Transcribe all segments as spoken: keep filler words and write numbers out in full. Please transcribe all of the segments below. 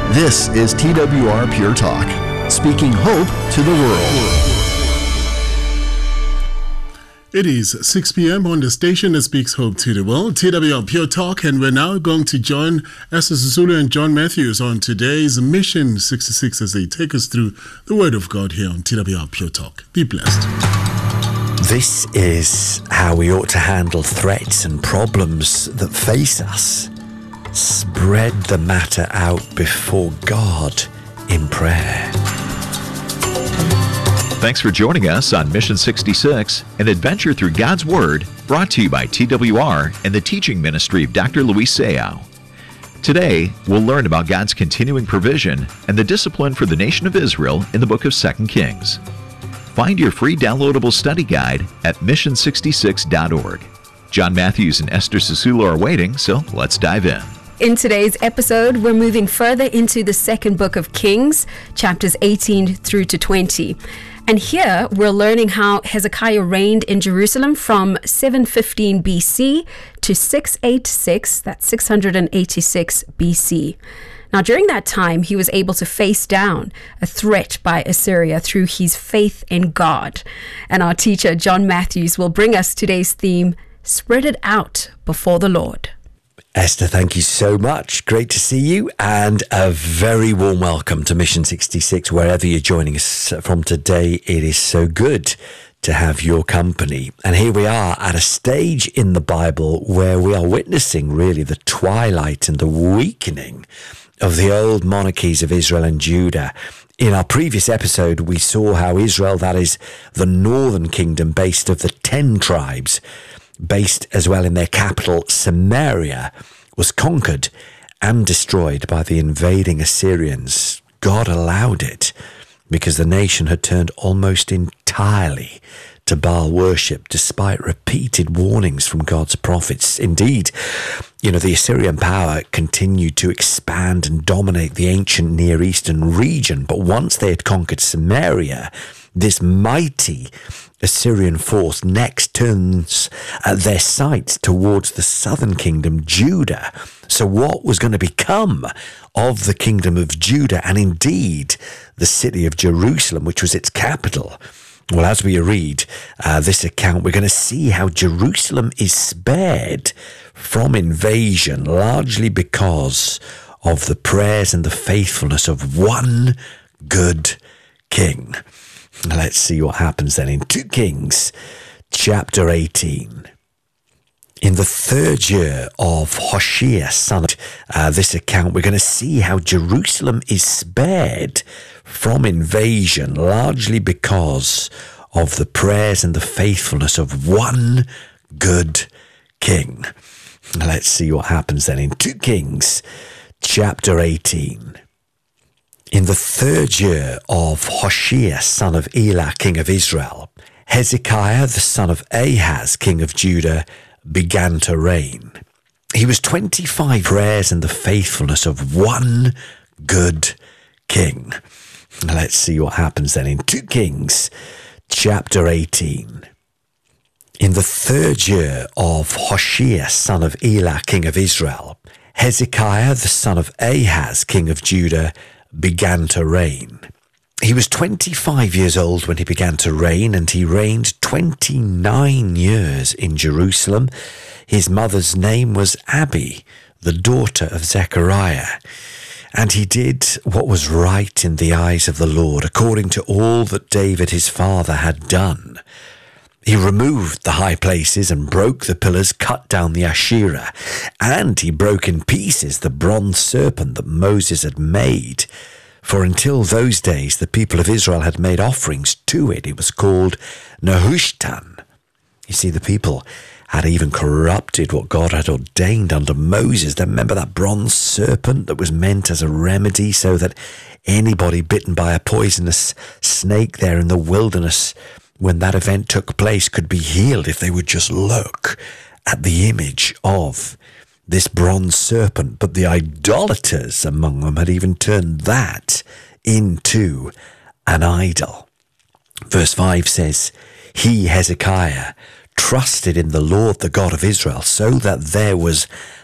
This is T W R Pure Talk, speaking hope to the world. It is six p.m. on the station that speaks hope to the world, T W R Pure Talk, and we're now going to join Esther Sisulu and John Matthews on today's Mission sixty-six as they take us through the Word of God here on T W R Pure Talk. Be blessed. This is how we ought to handle threats and problems that face us. Spread the matter out before God in prayer. Thanks for joining us on Mission sixty-six, an adventure through God's Word, brought to you by T W R and the teaching ministry of Doctor Luis Sayao. Today, we'll learn about God's continuing provision and the discipline for the nation of Israel in the book of Second Kings. Find your free downloadable study guide at mission sixty-six dot org. John Matthews and Esther Sisulu are waiting, so let's dive in. In today's episode, we're moving further into the second book of Kings, chapters eighteen through to twenty. And here we're learning how Hezekiah reigned in Jerusalem from seven fifteen B C to six eighty-six, that's six eighty-six B C. Now, during that time, he was able to face down a threat by Assyria through his faith in God. And our teacher, John Matthews, will bring us today's theme, Spread It Out Before the Lord. Esther, thank you so much. Great to see you, and a very warm welcome to Mission sixty-six, wherever you're joining us from today. It is so good to have your company. And here we are at a stage in the Bible where we are witnessing really the twilight and the weakening of the old monarchies of Israel and Judah. In our previous episode, we saw how Israel, that is the northern kingdom based of the ten tribes, based as well in their capital, Samaria, was conquered and destroyed by the invading Assyrians. God allowed it because the nation had turned almost entirely to Baal worship, despite repeated warnings from God's prophets. Indeed, you know, the Assyrian power continued to expand and dominate the ancient Near Eastern region, but once they had conquered Samaria, this mighty Assyrian force next turns uh, their sights towards the southern kingdom, Judah. So what was going to become of the kingdom of Judah, and indeed the city of Jerusalem, which was its capital? Well, as we read uh, this account, we're going to see how Jerusalem is spared from invasion, largely because of the prayers and the faithfulness of one good king. Let's see what happens then in Second Kings chapter eighteen. In the third year of Hoshea, son of uh, this account, we're going to see how Jerusalem is spared from invasion, largely because of the prayers and the faithfulness of one good king. Let's see what happens then in Second Kings chapter eighteen. In the third year of Hoshea, son of Elah, king of Israel, Hezekiah, the son of Ahaz, king of Judah, began to reign. He was twenty-five prayers and the faithfulness of one good king. Let's see what happens then in Second Kings chapter eighteen. In the third year of Hoshea, son of Elah, king of Israel, Hezekiah, the son of Ahaz, king of Judah, began to reign. He was twenty-five years old when he began to reign, and he reigned twenty-nine years in Jerusalem. His mother's name was Abi, the daughter of Zechariah. And he did what was right in the eyes of the Lord, according to all that David his father had done. He removed the high places and broke the pillars, cut down the Asherah, and he broke in pieces the bronze serpent that Moses had made. For until those days the people of Israel had made offerings to it. It was called Nehushtan. You see, the people had even corrupted what God had ordained under Moses. Then remember that bronze serpent that was meant as a remedy so that anybody bitten by a poisonous snake there in the wilderness, when that event took place, could be healed if they would just look at the image of this bronze serpent. But the idolaters among them had even turned that into an idol. Verse five says, He, Hezekiah, trusted in the Lord, the God of Israel, so that there was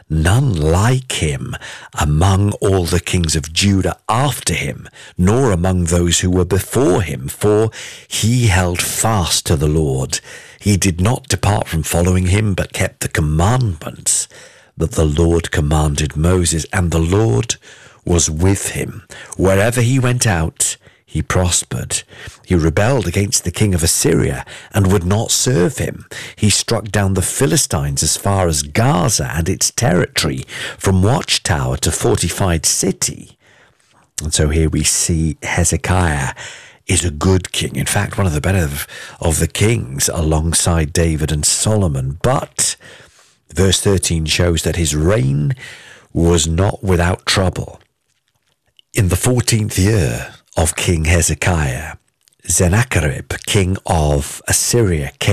none like him among all the kings of Judah after him, nor among those who were before him, for he held fast to the Lord. He did not depart from following him, but kept the commandments that the Lord commanded Moses, and the Lord was with him. Wherever he went out, he prospered. He rebelled against the king of Assyria and would not serve him. He struck down the Philistines as far as Gaza and its territory, from watchtower to fortified city. And so here we see Hezekiah is a good king. In fact, one of the better of, of the kings alongside David and Solomon. But verse thirteen shows that his reign was not without trouble. In the fourteenth year of King Hezekiah, Sennacherib, king of Assyria, came